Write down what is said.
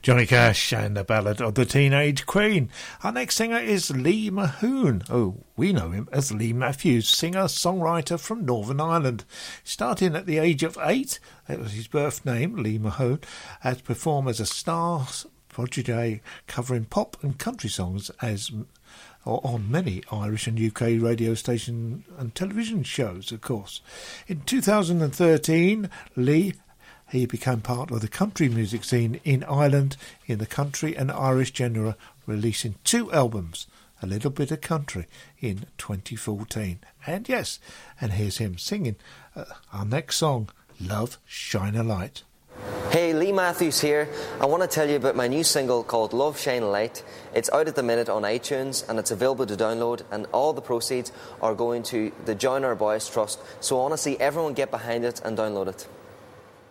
Johnny Cash and the Ballad of the Teenage Queen. Our next singer is Lee Mahoon. Oh, we know him as Lee Matthews, singer-songwriter from Northern Ireland. Starting at the age of 8, that was his birth name, Lee Mahoon, has performed as a star prodigy covering pop and country songs on many Irish and UK radio station and television shows, of course. In 2013, he became part of the country music scene in Ireland in the country and Irish genre, releasing 2 albums, A Little Bit of Country, in 2014. And yes, and here's him singing our next song, Love Shine a Light. Hey, Lee Matthews here. I want to tell you about my new single called Love Shine a Light. It's out at the minute on iTunes and it's available to download, and all the proceeds are going to the Join Our Boys Trust. So I want to see everyone get behind it and download it.